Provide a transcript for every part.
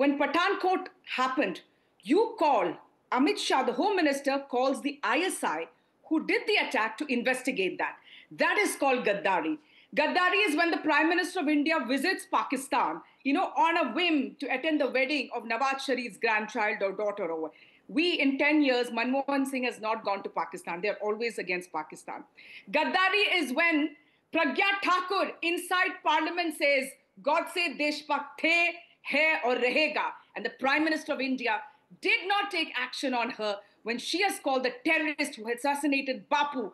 when Pathankot happened, you call, Amit Shah, the Home Minister, calls the ISI who did the attack to investigate that. That is called Gaddari. Gaddari is when the Prime Minister of India visits Pakistan, on a whim to attend the wedding of Nawaz Sharif's grandchild or daughter. We, in 10 years, Manmohan Singh has not gone to Pakistan. They're always against Pakistan. Gaddari is when Pragya Thakur inside Parliament says, God se Deshbhakt the, hai aur rahega. And the Prime Minister of India did not take action on her when she has called the terrorist who assassinated Bapu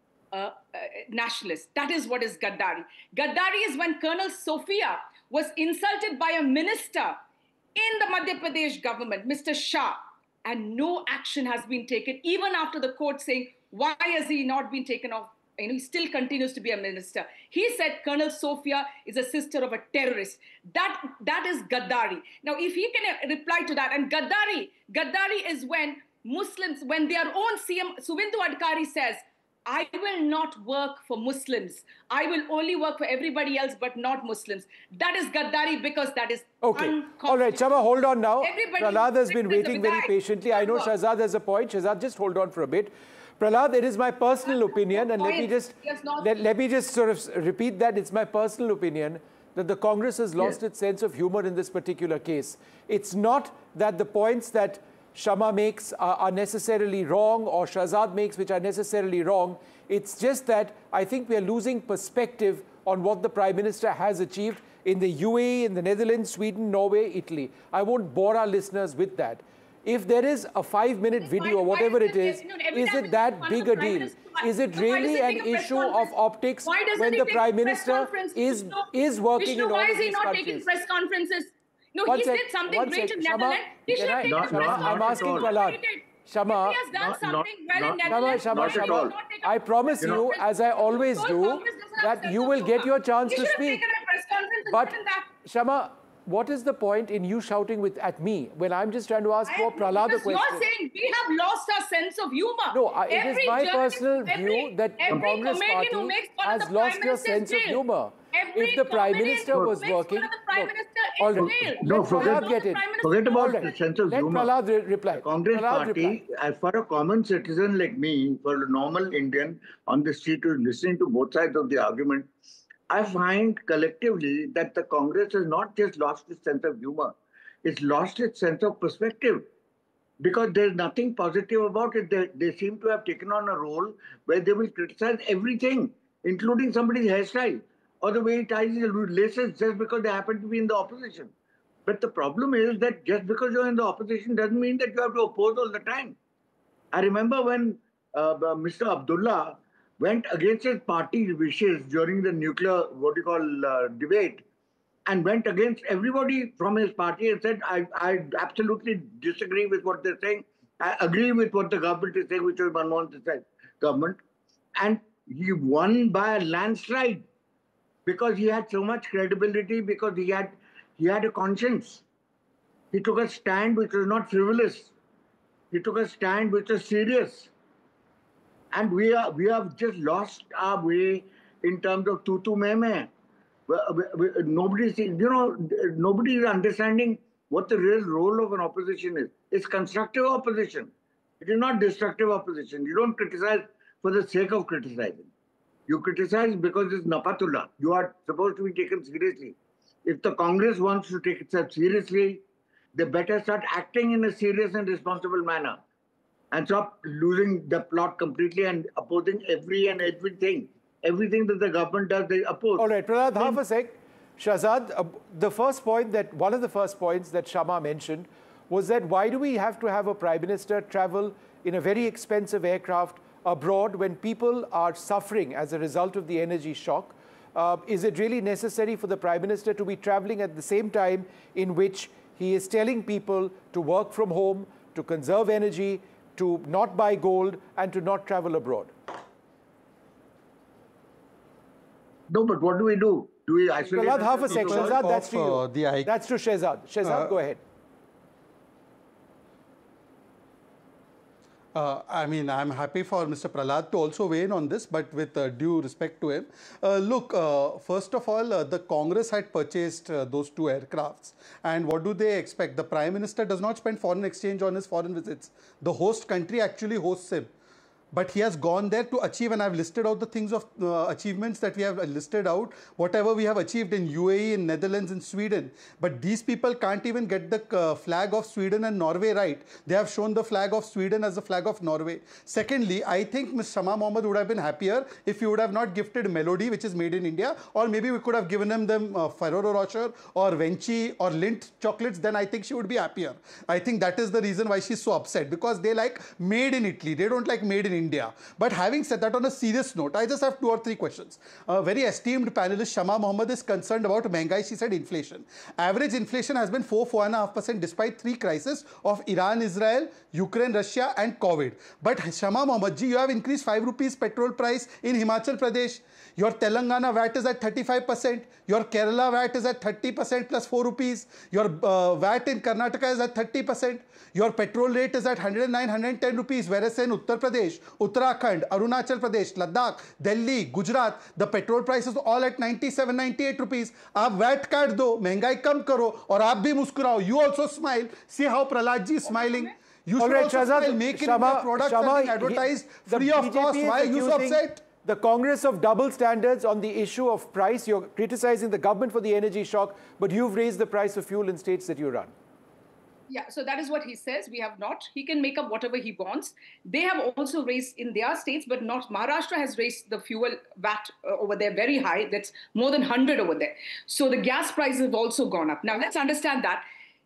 nationalist. That is what is Gaddari. Gaddari is when Colonel Sophia was insulted by a minister in the Madhya Pradesh government, Mr. Shah, and no action has been taken, even after the court saying, why has he not been taken off? He still continues to be a minister. He said Colonel Sophia is a sister of a terrorist. That is Gaddari. Now, if he can reply to that, and Gaddari is when Muslims, when their own CM, Suvendu Adhikari says, I will not work for Muslims. I will only work for everybody else, but not Muslims. That is Gaddari, because that is okay. All right, Shama, hold on now. Prahlad has been waiting very patiently. I know Shahzad has a point. Shahzad, just hold on for a bit. Prahlad, it is my personal opinion, and let me just sort of repeat that. It's my personal opinion that the Congress has lost its sense of humor in this particular case. It's not that the points that Shama makes are necessarily wrong, or Shahzad makes which are necessarily wrong. It's just that I think we are losing perspective on what the Prime Minister has achieved in the UAE, in the Netherlands, Sweden, Norway, Italy. I won't bore our listeners with that. If there is a 5-minute video or whatever it is it that big a deal? Is it really an issue of optics when the Prime Minister is working in all of these countries? Why is he not taking press conferences? No, he did something great in Netherlands. He should have taken a press conference. I'm asking Prahlad. Shama, he has done something well in Netherlands. Shama, I promise you, as I always do, that you will get your chance to speak. But Shama, what is the point in you shouting at me when I'm just trying to ask for Prahlad a question? You're saying we have lost our sense of humor. No, it is my personal view that the Congress party has lost your sense of humor. If the Prime Minister was working, forget about the sense of humor. Let Prahlad reply. The Congress party, for a common citizen like me, for a normal Indian on the street who's listening to both sides of the argument, I find collectively that the Congress has not just lost its sense of humor, it's lost its sense of perspective. Because there's nothing positive about it. They seem to have taken on a role where they will criticize everything, including somebody's hairstyle or the way he ties his laces just because they happen to be in the opposition. But the problem is that just because you're in the opposition doesn't mean that you have to oppose all the time. I remember when Mr. Abdullah went against his party's wishes during the nuclear, debate, and went against everybody from his party and said, I absolutely disagree with what they're saying. I agree with what the government is saying, which was Manmohan Singh's government. And he won by a landslide because he had so much credibility, because he had a conscience. He took a stand which was not frivolous. He took a stand which was serious. And we have just lost our way in terms of tutu meme. Nobody is understanding what the real role of an opposition is. It's constructive opposition. It is not destructive opposition. You don't criticize for the sake of criticizing. You criticize because it's napatullah. You are supposed to be taken seriously. If the Congress wants to take itself seriously, they better start acting in a serious and responsible manner and stop losing the plot completely and opposing everything. Everything that the government does, they oppose. All right, Prahlad, half a sec. Shahzad, one of the first points that Shama mentioned was that why do we have to have a Prime Minister travel in a very expensive aircraft abroad when people are suffering as a result of the energy shock? Is it really necessary for the Prime Minister to be traveling at the same time in which he is telling people to work from home, to conserve energy, to not buy gold, and to not travel abroad? No, but what do we do? Do we isolate? Prahlad, half a sec. Shahzad, that's to you. That's to Shehzad. Shehzad, go ahead. I mean, I'm happy for Mr. Prahlad to also weigh in on this, but with due respect to him. Look, first of all, the Congress had purchased those 2 aircrafts. And what do they expect? The Prime Minister does not spend foreign exchange on his foreign visits. The host country actually hosts him. But he has gone there to achieve, and I've listed out the things of achievements that we have listed out, whatever we have achieved in UAE, in Netherlands, in Sweden. But these people can't even get the flag of Sweden and Norway right. They have shown the flag of Sweden as the flag of Norway. Secondly, I think Ms. Shama Mohammed would have been happier if you would have not gifted Melody, which is made in India, or maybe we could have given them Ferrero Rocher or Venchi or Lindt chocolates. Then I think she would be happier. I think that is the reason why she's so upset, because they like made in Italy. They don't like made in India. But having said that, on a serious note, I just have 2 or 3 questions. A very esteemed panelist, Shama Mohammed, is concerned about Mengai. She said inflation. Average inflation has been 4.5% despite 3 crises of Iran, Israel, Ukraine, Russia and COVID. But Shama Mohammed ji, you have increased 5 rupees petrol price in Himachal Pradesh. Your Telangana VAT is at 35%. Your Kerala VAT is at 30% plus 4 rupees. Your VAT in Karnataka is at 30%. Your petrol rate is at 109, 110 rupees, whereas in Uttar Pradesh, Uttarakhand, Arunachal Pradesh, Ladakh, Delhi, Gujarat, the petrol prices all at 97, 98 rupees. Aap VAT काट दो, महंगाई कम करो, और आप भी मुस्कुराओ. You also smile. See how Prahlad ji is smiling. You should also smile. Make India products are being advertised free of cost. Why are you so upset? The Congress of double standards on the issue of price. You're criticizing the government for the energy shock, but you've raised the price of fuel in states that you run. Yeah, so that is what he says. We have not. He can make up whatever he wants. They have also raised in their states, but not. Maharashtra has raised the fuel VAT over there very high. That's more than 100 over there. So the gas prices have also gone up. Now let's understand that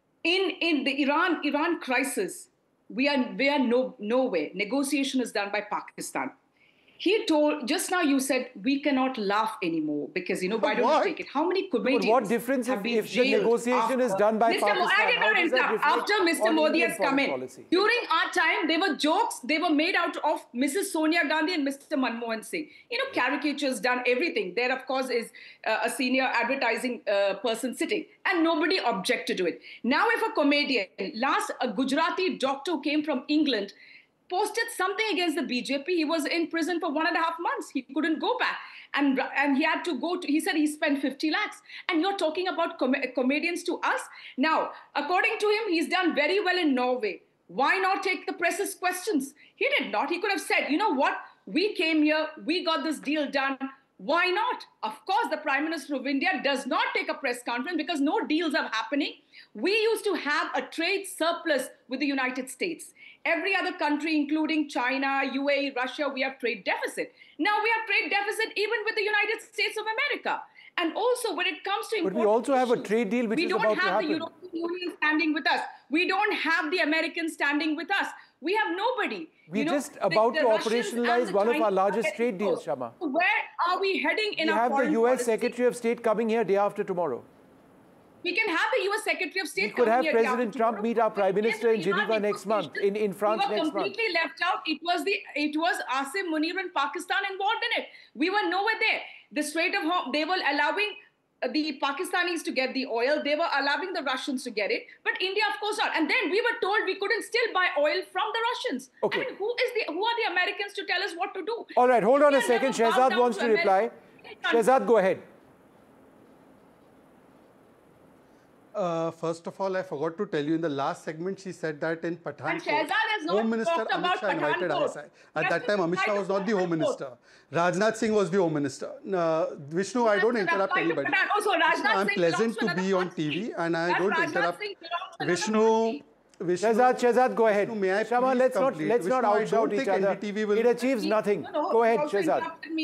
in the Iran crisis, we are nowhere. Negotiation is done by Pakistan. He told, just now you said, we cannot laugh anymore because, why don't we take it? How many comedians what difference if the negotiation is done by Pakistan? I did not interrupt. After Mr. Modi has come in, during our time, there were jokes, they were made out of Mrs. Sonia Gandhi and Mr. Manmohan Singh. Caricatures done, everything. There, of course, is a senior advertising person sitting and nobody objected to it. Now, if a comedian, a Gujarati doctor who came from England, posted something against the BJP. He was in prison for 1.5 months. He couldn't go back. And he had to go to, he said he spent 50 lakhs. And you're talking about comedians to us? Now, according to him, he's done very well in Norway. Why not take the press's questions? He did not. He could have said, you know what? We came here. We got this deal done. Why not? Of course, the Prime Minister of India does not take a press conference because no deals are happening. We used to have a trade surplus with the United States. Every other country, including China, UAE, Russia, we have trade deficit. Now we have trade deficit even with the United States of America. And also when it comes to but we also have a trade deal which is about to happen. We don't have the European Union standing with us. We don't have the Americans standing with us. We have nobody. We're just about to operationalize one of our largest trade deals, Shama. Where are we heading in our foreign policy? We have the US policy? Secretary of State coming here day after tomorrow. We can have the US Secretary of State we could have President Trump meet our Prime Minister in Geneva next month, in France next month. We were completely left out. It was Asim Munir and Pakistan involved in it. We were nowhere there. The Strait of Hormuz, they were allowing the Pakistanis to get the oil. They were allowing the Russians to get it. But India, of course, not. And then we were told we couldn't still buy oil from the Russians. Okay. I mean, who are the Americans to tell us what to do? All right, hold on a second. Shehzad wants to reply. Shehzad, go ahead. First of all, I forgot to tell you, in the last segment, she said that in Pathankot, Home Minister Amit Shah invited ISI. At that time, Amit Shah was not the Home Minister. Rajnath Singh was the Home Minister. Vishnu, I don't interrupt anybody. I'm pleasant to be on TV and I don't interrupt. Vishnu, Shehzad, go ahead. Vishnu, may I Shama, let's not outshout each other. It achieves nothing. Go ahead, Shehzad.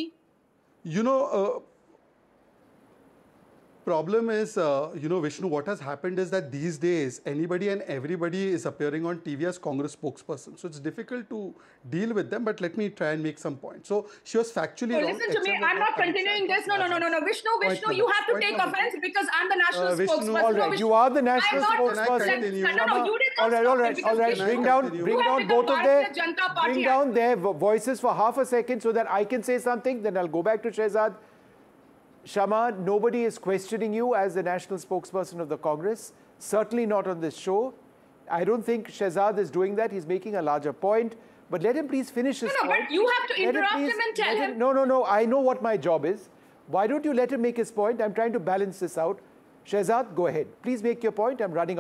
Problem is, Vishnu, what has happened is that these days, anybody and everybody is appearing on TV as Congress spokesperson. So it's difficult to deal with them, but let me try and make some points. So she was factually wrong. Listen to me, I'm not continuing this. No. Vishnu, you have to take offense because I'm the national spokesperson. All right, you are the national spokesperson. No, you did not. All right. Bring down both of their voices for half a second so that I can say something. Then I'll go back to Shehzad. Shama, nobody is questioning you as the national spokesperson of the Congress. Certainly not on this show. I don't think Shehzad is doing that. He's making a larger point. But let him please finish his point. No, but you have to interrupt him and tell him. No. I know what my job is. Why don't you let him make his point? I'm trying to balance this out. Shehzad, go ahead. Please make your point. I'm running out.